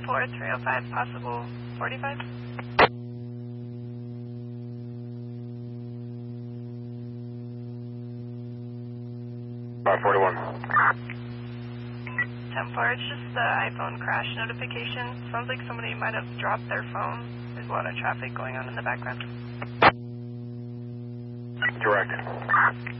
305, possible 45. 41. 10-4, it's just the iPhone crash notification. Sounds like somebody might have dropped their phone. There's a lot of traffic going on in the background. Direct.